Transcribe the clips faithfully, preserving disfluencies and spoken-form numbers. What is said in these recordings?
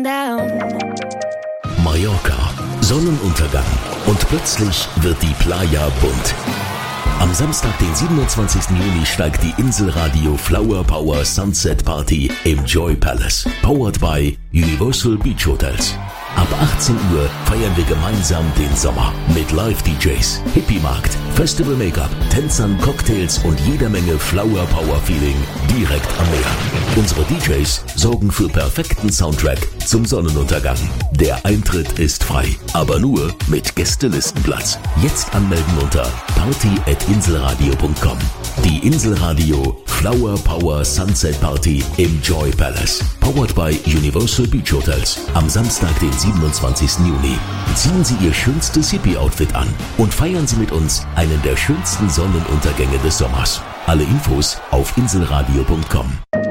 Mallorca, Sonnenuntergang und plötzlich wird die Playa bunt. Am Samstag, den siebenundzwanzigsten Juni, steigt die Inselradio Flower Power Sunset Party im Joy Palace, powered by Universal Beach Hotels. Ab achtzehn Uhr feiern wir gemeinsam den Sommer mit Live-D Js, Hippie-Markt, Festival-Make-up, Tänzern, Cocktails und jeder Menge Flower-Power-Feeling direkt am Meer. Unsere D Js sorgen für perfekten Soundtrack zum Sonnenuntergang. Der Eintritt ist frei, aber nur mit Gästelistenplatz. Jetzt anmelden unter party at inselradio punkt com. Die Inselradio Flower Power Sunset Party im Joy Palace, powered by Universal Beach Hotels. Am Samstag, den siebenundzwanzigsten Juni. Ziehen Sie Ihr schönstes Hippie-Outfit an und feiern Sie mit uns einen der schönsten Sonnenuntergänge des Sommers. Alle Infos auf inselradio punkt com.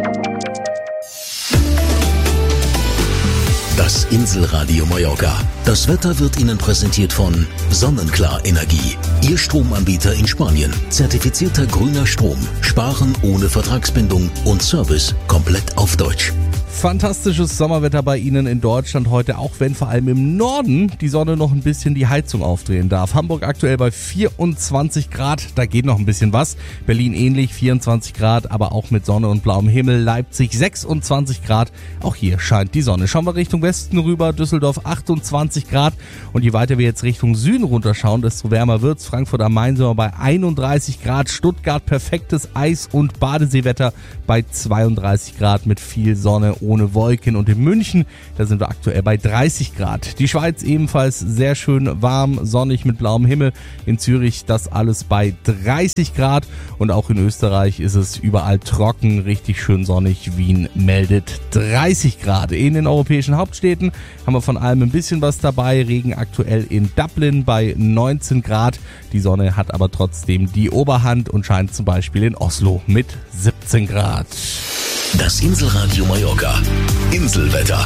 Das Inselradio Mallorca. Das Wetter wird Ihnen präsentiert von Sonnenklar Energie. Ihr Stromanbieter in Spanien. Zertifizierter grüner Strom. Sparen ohne Vertragsbindung und Service komplett auf Deutsch. Fantastisches Sommerwetter bei Ihnen in Deutschland heute, auch wenn vor allem im Norden die Sonne noch ein bisschen die Heizung aufdrehen darf. Hamburg aktuell bei vierundzwanzig Grad, da geht noch ein bisschen was. Berlin ähnlich, vierundzwanzig Grad, aber auch mit Sonne und blauem Himmel. Leipzig sechsundzwanzig Grad, auch hier scheint die Sonne. Schauen wir Richtung Westen rüber, Düsseldorf achtundzwanzig Grad. Und je weiter wir jetzt Richtung Süden runterschauen, desto wärmer wird's. Frankfurt am Main sind wir bei einunddreißig Grad, Stuttgart perfektes Eis- und Badeseewetter bei zweiunddreißig Grad mit viel Sonne ohne Wolken, und in München, da sind wir aktuell bei dreißig Grad. Die Schweiz ebenfalls sehr schön warm, sonnig mit blauem Himmel. In Zürich das alles bei dreißig Grad, und auch in Österreich ist es überall trocken, richtig schön sonnig. Wien meldet dreißig Grad. In den europäischen Hauptstädten haben wir von allem ein bisschen was dabei. Regen aktuell in Dublin bei neunzehn Grad. Die Sonne hat aber trotzdem die Oberhand und scheint zum Beispiel in Oslo mit siebzehn Grad. Das Inselradio Mallorca. Inselwetter.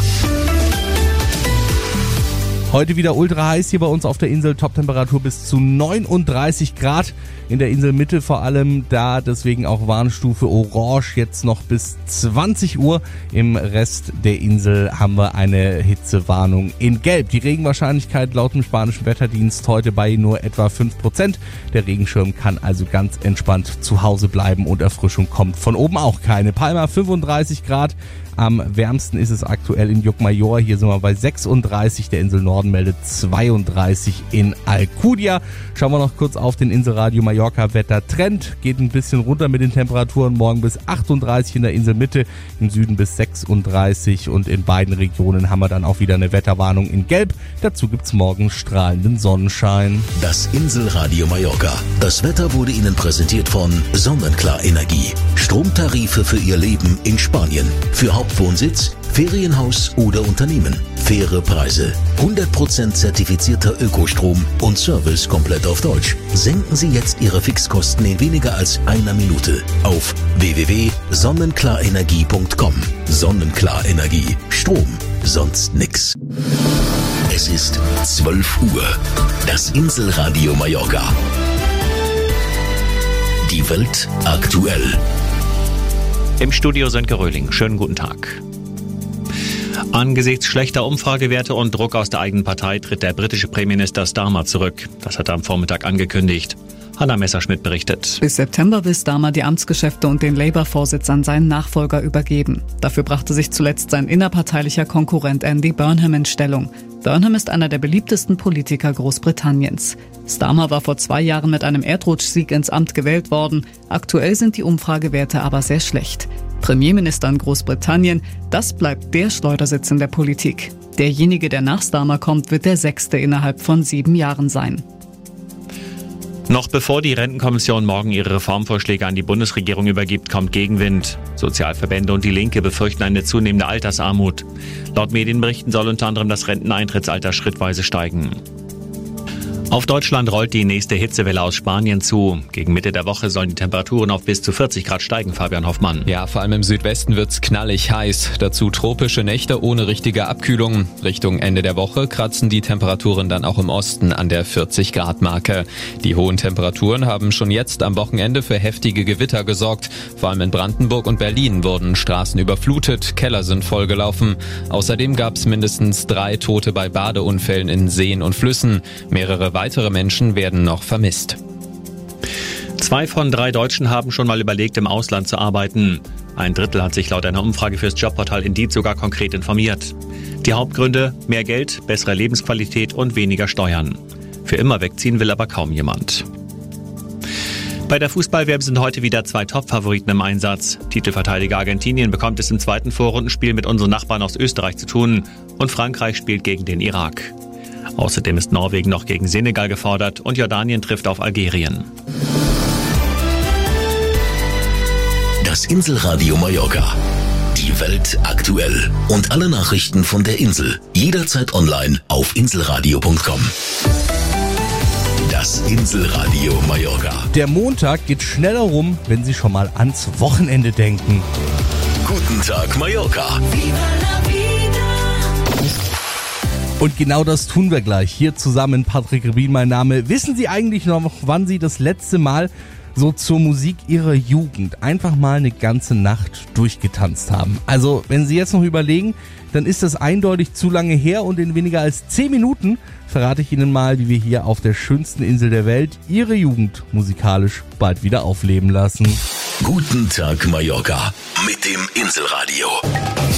Heute wieder ultra heiß hier bei uns auf der Insel, Toptemperatur bis zu neununddreißig Grad. In der Inselmitte vor allem, da deswegen auch Warnstufe Orange jetzt noch bis zwanzig Uhr. Im Rest der Insel haben wir eine Hitzewarnung in Gelb. Die Regenwahrscheinlichkeit laut dem spanischen Wetterdienst heute bei nur etwa fünf Prozent. Der Regenschirm kann also ganz entspannt zu Hause bleiben und Erfrischung kommt von oben auch keine. Palma fünfunddreißig Grad. Am wärmsten ist es aktuell in Llucmajor. Hier sind wir bei sechsunddreißig. Der Insel Norden meldet zweiunddreißig in Alcudia. Schauen wir noch kurz auf den Inselradio Mallorca Wettertrend. Geht ein bisschen runter mit den Temperaturen. Morgen bis achtunddreißig in der Inselmitte, im Süden bis sechsunddreißig, und in beiden Regionen haben wir dann auch wieder eine Wetterwarnung in Gelb. Dazu gibt's morgen strahlenden Sonnenschein. Das Inselradio Mallorca. Das Wetter wurde Ihnen präsentiert von Sonnenklar Energie. Stromtarife für Ihr Leben in Spanien. Für Hauptwohnsitz, Ferienhaus oder Unternehmen. Faire Preise. hundert Prozent zertifizierter Ökostrom und Service komplett auf Deutsch. Senken Sie jetzt Ihre Fixkosten in weniger als einer Minute auf w w w punkt sonnenklarenergie punkt com. Sonnenklar Energie. Strom. Sonst nix. Es ist zwölf Uhr. Das Inselradio Mallorca. Die Welt aktuell. Im Studio Sönke Röhling. Schönen guten Tag. Angesichts schlechter Umfragewerte und Druck aus der eigenen Partei tritt der britische Premierminister Starmer zurück. Das hat er am Vormittag angekündigt. Hanna Messerschmidt berichtet. Bis September will Starmer die Amtsgeschäfte und den Labour-Vorsitz an seinen Nachfolger übergeben. Dafür brachte sich zuletzt sein innerparteilicher Konkurrent Andy Burnham in Stellung. Burnham ist einer der beliebtesten Politiker Großbritanniens. Starmer war vor zwei Jahren mit einem Erdrutschsieg ins Amt gewählt worden. Aktuell sind die Umfragewerte aber sehr schlecht. Premierminister in Großbritannien, das bleibt der Schleudersitz in der Politik. Derjenige, der nach Starmer kommt, wird der sechste innerhalb von sieben Jahren sein. Noch bevor die Rentenkommission morgen ihre Reformvorschläge an die Bundesregierung übergibt, kommt Gegenwind. Sozialverbände und die Linke befürchten eine zunehmende Altersarmut. Laut Medienberichten soll unter anderem das Renteneintrittsalter schrittweise steigen. Auf Deutschland rollt die nächste Hitzewelle aus Spanien zu. Gegen Mitte der Woche sollen die Temperaturen auf bis zu vierzig Grad steigen, Fabian Hoffmann. Ja, vor allem im Südwesten wird's knallig heiß. Dazu tropische Nächte ohne richtige Abkühlung. Richtung Ende der Woche kratzen die Temperaturen dann auch im Osten an der vierzig Grad Marke. Die hohen Temperaturen haben schon jetzt am Wochenende für heftige Gewitter gesorgt. Vor allem in Brandenburg und Berlin wurden Straßen überflutet, Keller sind vollgelaufen. Außerdem gab's mindestens drei Tote bei Badeunfällen in Seen und Flüssen. Mehrere weitere Menschen werden noch vermisst. Zwei von drei Deutschen haben schon mal überlegt, im Ausland zu arbeiten. Ein Drittel hat sich laut einer Umfrage fürs Jobportal Indeed sogar konkret informiert. Die Hauptgründe: mehr Geld, bessere Lebensqualität und weniger Steuern. Für immer wegziehen will aber kaum jemand. Bei der Fußball-W M sind heute wieder zwei Top-Favoriten im Einsatz. Titelverteidiger Argentinien bekommt es im zweiten Vorrundenspiel mit unseren Nachbarn aus Österreich zu tun und Frankreich spielt gegen den Irak. Außerdem ist Norwegen noch gegen Senegal gefordert und Jordanien trifft auf Algerien. Das Inselradio Mallorca. Die Welt aktuell. Und alle Nachrichten von der Insel. Jederzeit online auf inselradio punkt com. Das Inselradio Mallorca. Der Montag geht schneller rum, wenn Sie schon mal ans Wochenende denken. Guten Tag, Mallorca. Und genau das tun wir gleich. Hier zusammen Patrick Rubin, mein Name. Wissen Sie eigentlich noch, wann Sie das letzte Mal so zur Musik Ihrer Jugend einfach mal eine ganze Nacht durchgetanzt haben? Also, wenn Sie jetzt noch überlegen, dann ist das eindeutig zu lange her und in weniger als zehn Minuten verrate ich Ihnen mal, wie wir hier auf der schönsten Insel der Welt Ihre Jugend musikalisch bald wieder aufleben lassen. Guten Tag, Mallorca mit dem Inselradio.